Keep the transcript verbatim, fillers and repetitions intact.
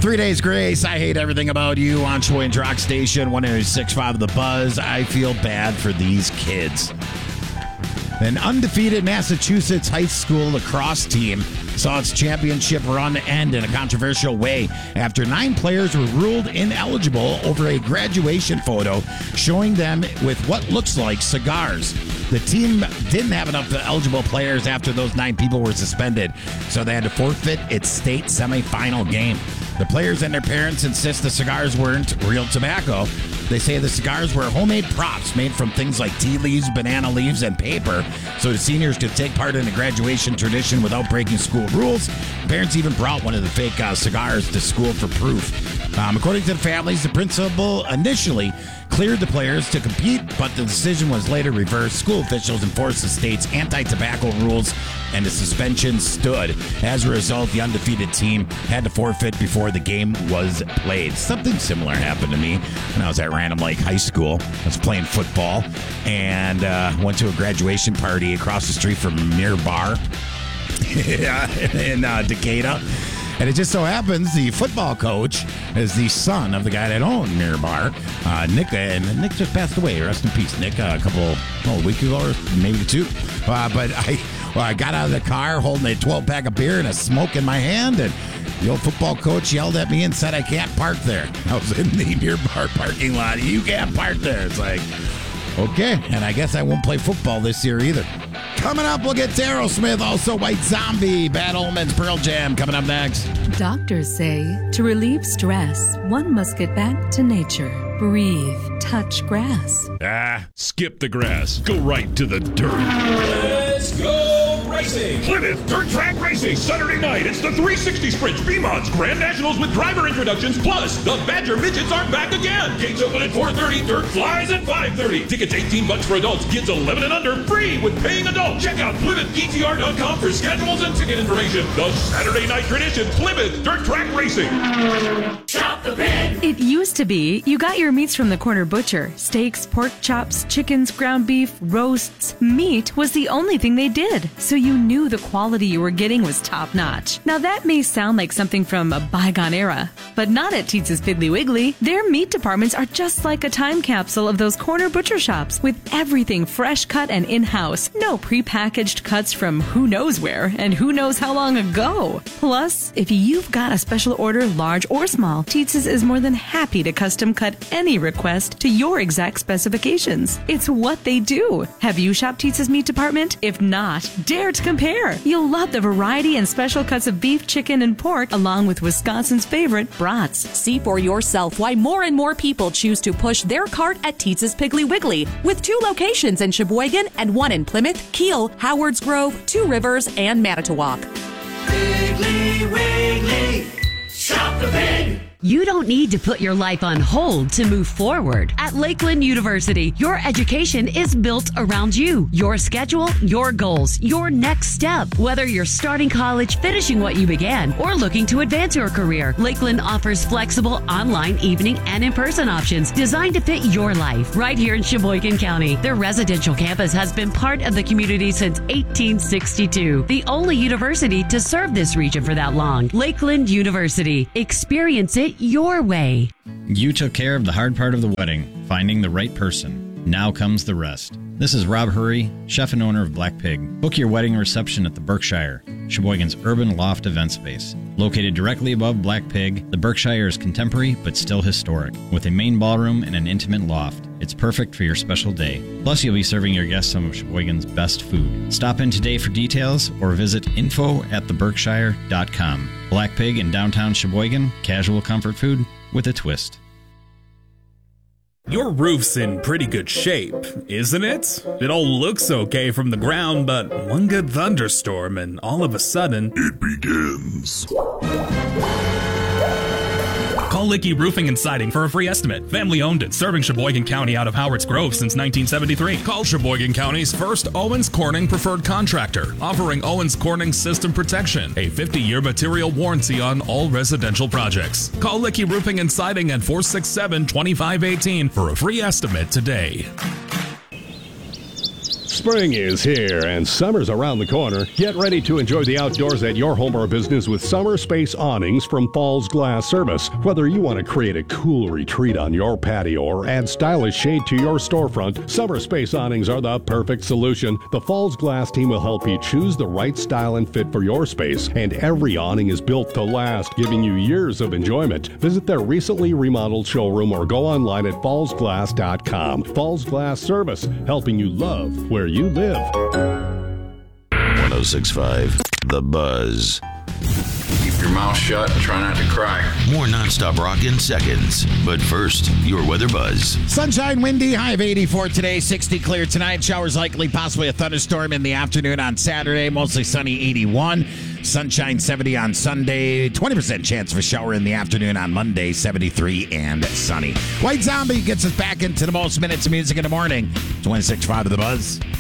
Three Days Grace, I Hate Everything About You on Sheboygan's Rock Station, one oh six point five The Buzz. I feel bad for these kids. An undefeated Massachusetts high school lacrosse team saw its championship run end in a controversial way after nine players were ruled ineligible over a graduation photo showing them with what looks like cigars. The team didn't have enough eligible players after those nine people were suspended, so they had to forfeit its state semifinal game. The players and their parents insist the cigars weren't real tobacco. They say the cigars were homemade props made from things like tea leaves, banana leaves, and paper, so the seniors could take part in the graduation tradition without breaking school rules. Parents even brought one of the fake uh, cigars to school for proof. Um, according to the families, the principal initially cleared the players to compete, but the decision was later reversed. School officials enforced the state's anti-tobacco rules, and the suspension stood. As a result, the undefeated team had to forfeit before the game was played. Something similar happened to me when I was at Random Lake High School. I was playing football and uh, went to a graduation party across the street from Mir Bar in uh, Decatur. And it just so happens the football coach is the son of the guy that owned Mir Bar, uh, Nick, and Nick just passed away. Rest in peace, Nick. Uh, a couple, oh, a week ago or maybe two. Uh, but I, well, I got out of the car holding a twelve pack of beer and a smoke in my hand, and the old football coach yelled at me and said I can't park there. I was in the Mir Bar parking lot. You can't park there. It's like, okay, and I guess I won't play football this year either. Coming up, we'll get to Aerosmith, also White Zombie, Bad Omens, Pearl Jam coming up next. Doctors say to relieve stress, one must get back to nature. Breathe, touch grass. Ah, skip the grass. Go right to the dirt. Let's go racing! Plymouth Dirt Track Racing, Saturday night. It's the three sixty Sprint B-Mods Grand Nationals with driver introductions, plus the Badger Midgets are back again. Gates open at four thirty, dirt flies at five thirty. Tickets eighteen bucks for adults, kids eleven and under, free with paying adults. Check out Plymouth D T R dot com for schedules and ticket information. The Saturday night tradition, Plymouth Dirt Track Racing. Chop the pig! It used to be you got your meats from the corner butcher. Steaks, pork chops, chickens, ground beef, roasts. Meat was the only thing they did, so you knew the quality you were getting was top-notch. Now that may sound like something from a bygone era, but not at Teetz's Piggly Wiggly. Their meat departments are just like a time capsule of those corner butcher shops, with everything fresh cut and in-house. No pre-packaged cuts from who knows where and who knows how long ago. Plus, if you've got a special order, large or small, Teetz's is more than happy to custom cut any request to your exact specifications. It's what they do. Have you shopped Teetz's meat department? If not, dare to compare. You'll love the variety and special cuts of beef, chicken, and pork, along with Wisconsin's favorite brats. See for yourself why more and more people choose to push their cart at Teetz's Piggly Wiggly, with two locations in Sheboygan and one in Plymouth, Kiel, Howards Grove, Two Rivers, and Manitowoc. Piggly Wiggly, chop the pig! You don't need to put your life on hold to move forward. At Lakeland University, your education is built around you, your schedule, your goals, your next step. Whether you're starting college, finishing what you began, or looking to advance your career, Lakeland offers flexible online, evening, and in-person options designed to fit your life. Right here in Sheboygan County, their residential campus has been part of the community since eighteen sixty-two. The only university to serve this region for that long. Lakeland University. Experience it your way. You took care of the hard part of the wedding, finding the right person. Now comes the rest. This is Rob Hurry, chef and owner of Black Pig. Book your wedding reception at the Berkshire, Sheboygan's urban loft event space. Located directly above Black Pig, the Berkshire is contemporary but still historic, with a main ballroom and an intimate loft. It's perfect for your special day. Plus, you'll be serving your guests some of Sheboygan's best food. Stop in today for details or visit info at the berkshire dot com. Black Pig in downtown Sheboygan, casual comfort food with a twist. Your roof's in pretty good shape, isn't it? It all looks okay from the ground, but one good thunderstorm and all of a sudden, it begins. Call Licky Roofing and Siding for a free estimate. Family owned and serving Sheboygan County out of Howards Grove since nineteen seventy-three. Call Sheboygan County's first Owens Corning preferred contractor, offering Owens Corning System Protection, a fifty-year material warranty on all residential projects. Call Licky Roofing and Siding at four six seven, two five one eight for a free estimate today. Spring is here and summer's around the corner. Get ready to enjoy the outdoors at your home or business with Summer Space awnings from Falls Glass Service. Whether you want to create a cool retreat on your patio or add stylish shade to your storefront, Summer Space awnings are the perfect solution. The Falls Glass team will help you choose the right style and fit for your space, and every awning is built to last, giving you years of enjoyment. Visit their recently remodeled showroom or go online at falls glass dot com. Falls Glass Service, helping you love where you live. one oh six point five The Buzz. Keep your mouth shut and try not to cry. More nonstop rock in seconds. But first, your weather buzz. Sunshine, windy, high of eighty-four today, sixty clear tonight. Showers likely, possibly a thunderstorm in the afternoon on Saturday. Mostly sunny, eighty-one. Sunshine, seventy on Sunday. twenty percent chance of a shower in the afternoon on Monday, seventy-three and sunny. White Zombie gets us back into the most minutes of music in the morning. twenty-six point five of The Buzz.